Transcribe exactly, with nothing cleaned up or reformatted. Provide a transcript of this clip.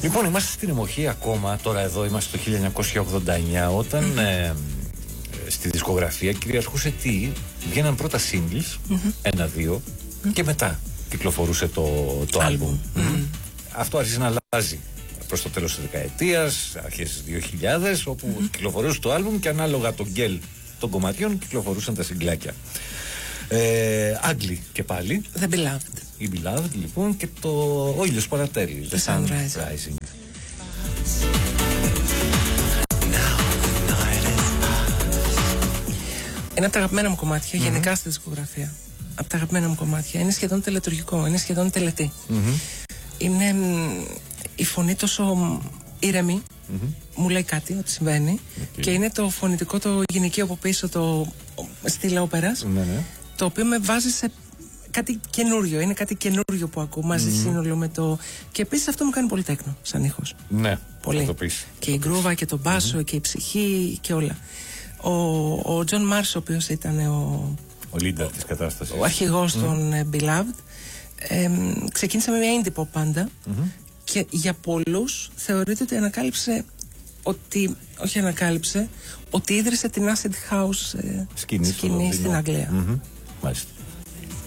Λοιπόν, είμαστε στην εποχή ακόμα, τώρα εδώ είμαστε το χίλια εννιακόσια ογδόντα εννιά, όταν ε, στη δισκογραφία κυριαρχούσε τι, βγαίναν πρώτα singles, mm-hmm. ένα-δύο, mm-hmm. και μετά κυκλοφορούσε το, το άλμπουμ. Mm-hmm. Αυτό άρχισε να αλλάζει προς το τέλος της δεκαετίας, αρχές της δύο χιλιάδες, όπου mm-hmm. κυκλοφορούσε το άλμπουμ και ανάλογα τον γκέλ των κομματιών κυκλοφορούσαν τα συγκλάκια. Ε, Άγγλοι και πάλι. The Beloved. Η Beloved, λοιπόν, και το Ο ήλιος παρατέλει. The Sun Rising. Rising. Είναι από τα αγαπημένα μου κομμάτια, mm-hmm. γενικά στη δισκογραφία. Από τα αγαπημένα μου κομμάτια. Είναι σχεδόν τελετουργικό, είναι σχεδόν τελετή. Mm-hmm. Είναι μ, η φωνή τόσο ήρεμη, mm-hmm. μου λέει κάτι ότι συμβαίνει, okay. και είναι το φωνητικό, το γυναικείο από πίσω, το στυλ όπερας, mm-hmm. το οποίο με βάζει σε κάτι καινούριο. Είναι κάτι καινούριο που ακούω μαζί mm-hmm. σύνολο με το. Και επίσης αυτό μου κάνει πολύ τέκνο σαν ήχος. Ναι, πολύ. Το πεις. Και η γκρούβα και το μπάσο mm-hmm. και η ψυχή και όλα. Ο Τζον Μάρς, ο οποίος ήταν ο. Ο leader της κατάστασης. Ο αρχηγός mm-hmm. των uh, Beloved. Ε, ξεκίνησε με μια indie pop πάντα. Mm-hmm. Και για πολλούς θεωρείται ότι ανακάλυψε. Ότι, όχι ανακάλυψε, ότι ίδρυσε την acid house ε, σκηνή, σκηνή στην Αγγλία. Mm-hmm. Μάλιστα.